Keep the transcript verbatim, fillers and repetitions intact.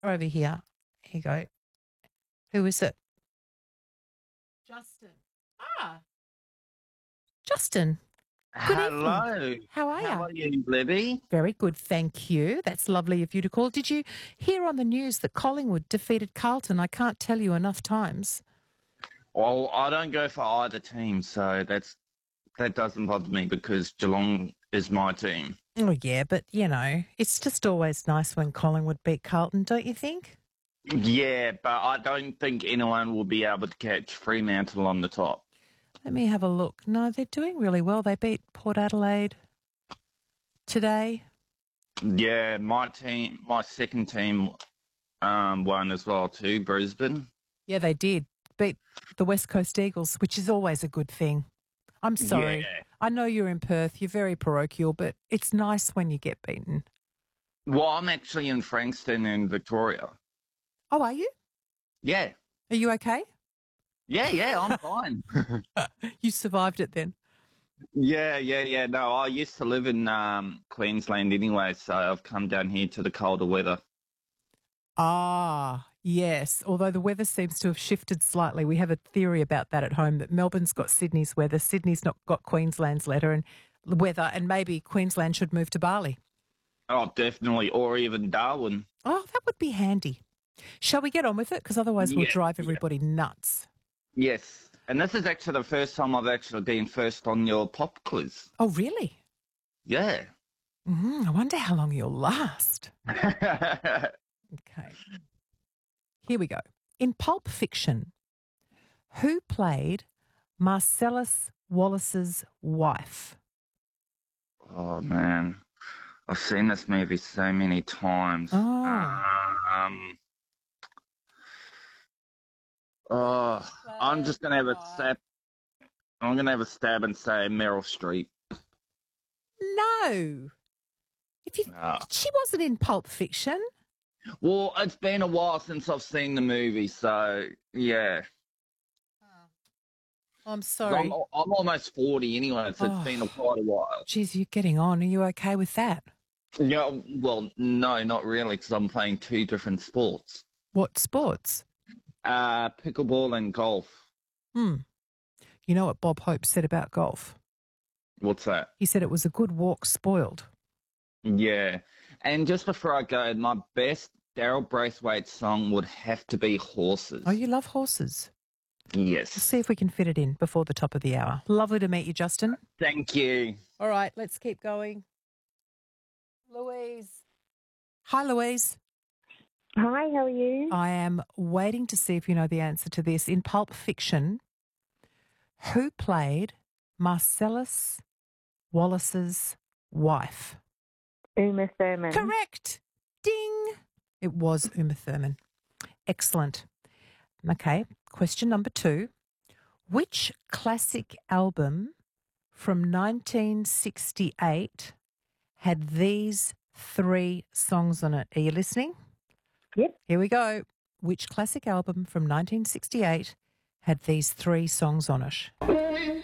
over here. Here you go. Who is it? Justin. Ah, Justin. Good evening. Hello. How are How you? are you, Libby? Very good, thank you. That's lovely of you to call. Did you hear on the news that Collingwood defeated Carlton? I can't tell you enough times. Well, I don't go for either team, so that's that doesn't bother me because Geelong is my team. Oh, yeah, but, you know, it's just always nice when Collingwood beat Carlton, don't you think? Yeah, but I don't think anyone will be able to catch Fremantle on the top. Let me have a look. No, they're doing really well. They beat Port Adelaide today. Yeah, my team, my second team, um, won as well too, Brisbane. Yeah, they did. Beat the West Coast Eagles, which is always a good thing. I'm sorry. Yeah. I know you're in Perth. You're very parochial, but it's nice when you get beaten. Well, I'm actually in Frankston in Victoria. Oh, are you? Yeah. Are you okay? Yeah, yeah, I'm fine. You survived it then. Yeah, yeah, yeah. No, I used to live in um, Queensland anyway, so I've come down here to the colder weather. Ah, yes. Although the weather seems to have shifted slightly. We have a theory about that at home that Melbourne's got Sydney's weather, Sydney's not got Queensland's letter and weather, and maybe Queensland should move to Bali. Oh, definitely. Or even Darwin. Oh, that would be handy. Shall we get on with it? Because otherwise we'll Yeah, drive yeah. everybody nuts. Yes. And this is actually the first time I've actually been first on your pop quiz. Oh, really? Yeah. Mm, I wonder how long you'll last. Okay. Here we go. In Pulp Fiction, who played Marcellus Wallace's wife? Oh, man. I've seen this movie so many times. Oh. Um, oh, I'm just going to have a stab. I'm going to have a stab and say Meryl Streep. No. If you, Ah. She wasn't in Pulp Fiction. Well, it's been a while since I've seen the movie, so yeah. I'm 'Cause sorry. I'm, I'm almost forty anyway, so Oh. it's been a quite a while. Geez, you're getting on. Are you okay with that? Yeah, well, no, not really, because I'm playing two different sports. What sports? Uh, pickleball and golf. Hmm. You know what Bob Hope said about golf? What's that? He said it was a good walk spoiled. Yeah. And just before I go, my best Daryl Braithwaite song would have to be Horses. Oh, you love horses. Yes. Let's see if we can fit it in before the top of the hour. Lovely to meet you, Justin. Thank you. All right, let's keep going. Louise. Hi, Louise. Hi, how are you? I am waiting to see if you know the answer to this. In Pulp Fiction, who played Marcellus Wallace's wife? Uma Thurman. Correct. Ding. It was Uma Thurman. Excellent. Okay, question number two. Which classic album from nineteen sixty-eight had these three songs on it? Are you listening? Yep. Here we go. Which classic album from nineteen sixty-eight had these three songs on it?